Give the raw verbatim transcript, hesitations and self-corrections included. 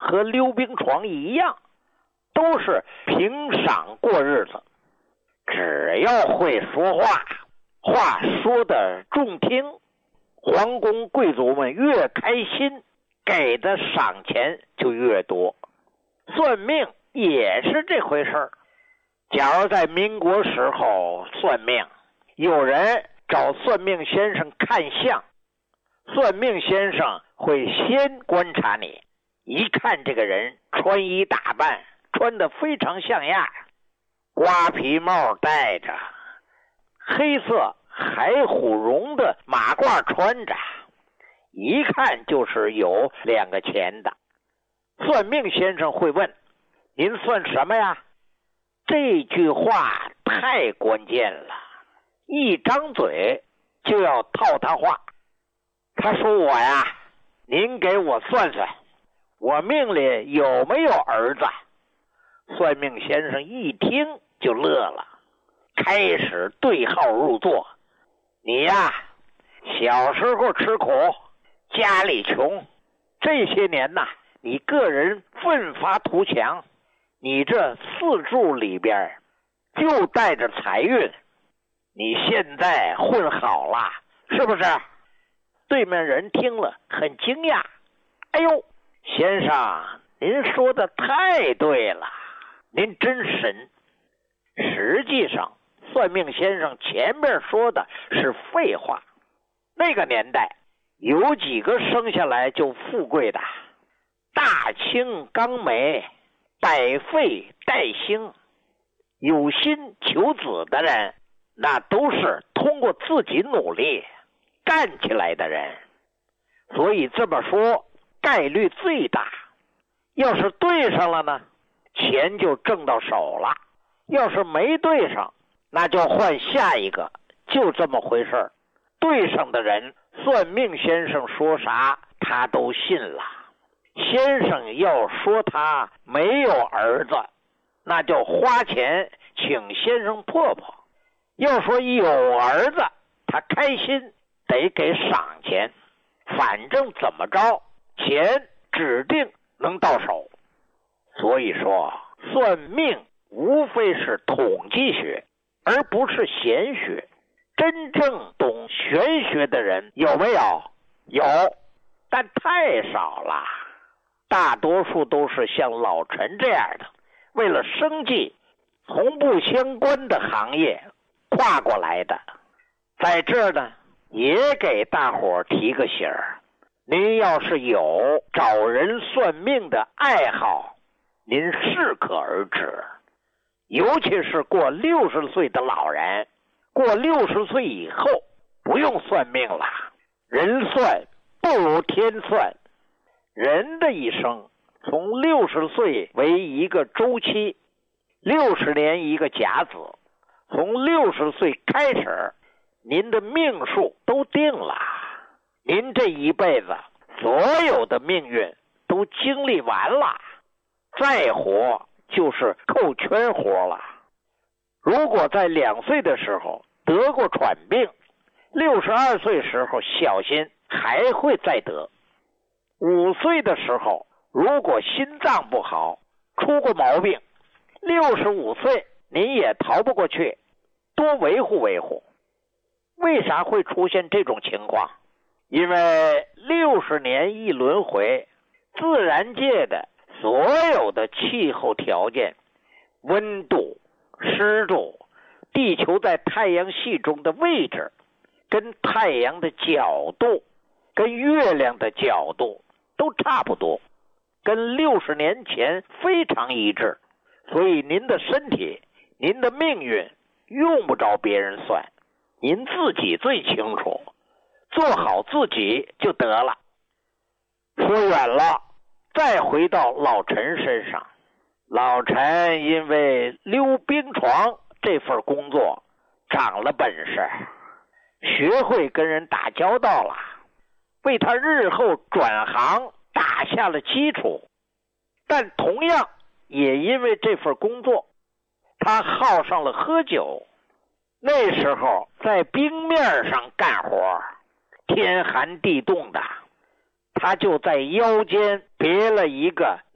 和溜冰床一样，都是凭赏过日子。只要会说话，话说的中听，皇宫贵族们越开心，给的赏钱就越多。算命也是这回事儿。假如在民国时候算命，有人找算命先生看相，算命先生会先观察你，一看这个人穿衣打扮穿得非常像样，瓜皮帽戴着，黑色海虎绒的马褂穿着，一看就是有两个钱的。算命先生会问，您算什么呀？这句话太关键了，一张嘴就要套他话。他说，我呀，您给我算算，我命里有没有儿子？算命先生一听就乐了，开始对号入座。你呀，小时候吃苦，家里穷，这些年呐，你个人奋发图强，你这四柱里边就带着财运，你现在混好了，是不是？对面人听了很惊讶，哎呦，先生，您说的太对了，您真神。实际上，算命先生前面说的是废话。那个年代有几个生下来就富贵的？大清刚梅，百废待兴。有心求子的人，那都是通过自己努力干起来的人。所以这么说，概率最大。要是对上了呢，钱就挣到手了；要是没对上，那就换下一个，就这么回事。对上的人，算命先生说啥他都信了。先生要说他没有儿子，那就花钱请先生破破；要说有儿子，他开心得给赏钱。反正怎么着，钱指定能到手。所以说，算命无非是统计学，而不是玄学。真正懂玄学的人有没有？有，但太少了。大多数都是像老陈这样的，为了生计，从不相关的行业跨过来的。在这儿呢，也给大伙提个醒儿，您要是有找人算命的爱好，您适可而止。尤其是过六十岁的老人，过六十岁以后不用算命了，人算不如天算。人的一生从六十岁为一个周期，六十年一个甲子，从六十岁开始，您的命数都定了。您这一辈子所有的命运都经历完了，再活就是扣圈活了。如果在两岁的时候得过喘病，六十二岁时候小心还会再得。五岁的时候如果心脏不好出过毛病，六十五岁您也逃不过去，多维护维护。为啥会出现这种情况？因为六十年一轮回，自然界的所有的气候条件，温度、湿度，地球在太阳系中的位置，跟太阳的角度，跟月亮的角度都差不多，跟六十年前非常一致。所以您的身体，您的命运用不着别人算，您自己最清楚，做好自己就得了。说远了，再回到老陈身上。老陈因为溜冰床这份工作长了本事，学会跟人打交道了，为他日后转行打下了基础。但同样也因为这份工作，他好上了喝酒。那时候在冰面上干活，天寒地冻的，他就在腰间别了一个